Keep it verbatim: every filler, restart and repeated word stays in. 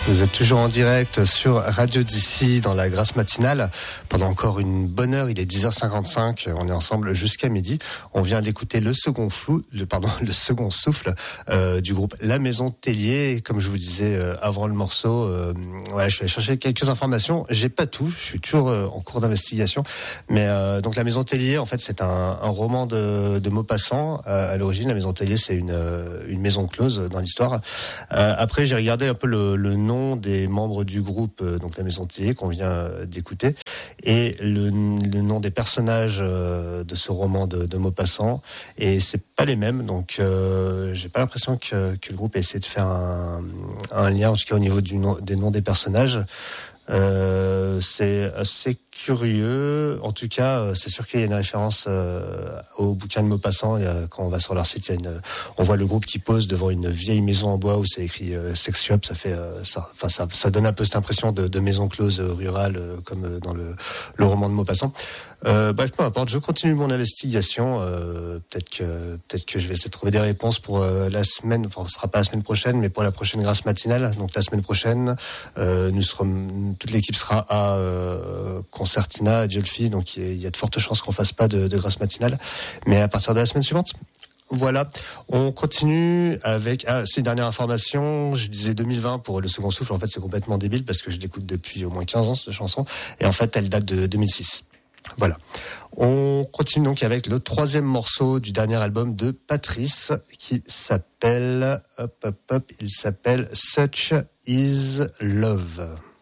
Vous êtes toujours en direct sur Radio d'ici dans la Grâce matinale. Pendant encore une bonne heure, il est dix heures cinquante-cinq. On est ensemble jusqu'à midi. On vient d'écouter le second flou, le pardon, le second souffle euh, du groupe La Maison Tellier. Comme je vous disais euh, avant le morceau, euh, voilà, je suis allé chercher quelques informations. J'ai pas tout. Je suis toujours euh, en cours d'investigation. Mais euh, donc La Maison Tellier, en fait, c'est un, un roman de, de Maupassant. Euh, à l'origine, La Maison Tellier, c'est une, euh, une maison close dans l'histoire. Euh, après, j'ai regardé un peu le, le nom des membres du groupe, euh, donc La Maison Tellier, qu'on vient euh, d'écouter, et le, le nom des personnages euh, de ce roman de, de Maupassant, et c'est pas les mêmes, donc euh, j'ai pas l'impression que, que le groupe a essayé de faire un, un lien, en tout cas au niveau du nom, des noms des personnages. Euh, c'est assez curieux. En tout cas, c'est sûr qu'il y a une référence euh, au bouquin de Maupassant. Il y a, quand on va sur leur site, il y a une, on voit le groupe qui pose devant une vieille maison en bois où c'est écrit euh, sex shop. Ça fait, euh, ça, enfin ça, ça donne un peu cette impression de, de maison close euh, rurale, euh, comme dans le, le roman de Maupassant. Euh, bref, peu importe. Je continue mon investigation. Euh, peut-être que, peut-être que je vais essayer de trouver des réponses pour euh, la semaine. Enfin, ce sera pas la semaine prochaine, mais pour la prochaine Grâce matinale. Donc la semaine prochaine, euh, nous serons, toute l'équipe sera à euh, Concertina, à Gelfi, donc il y a de fortes chances qu'on fasse pas de, de Grâce matinale, mais à partir de la semaine suivante. Voilà, on continue avec ah, c'est une dernière information. Je disais deux mille vingt pour le second souffle. En fait, c'est complètement débile parce que je l'écoute depuis au moins quinze ans cette chanson, et en fait, elle date de deux mille six. Voilà. On continue donc avec le troisième morceau du dernier album de Patrice qui s'appelle hop hop hop. Il s'appelle Such Is Love.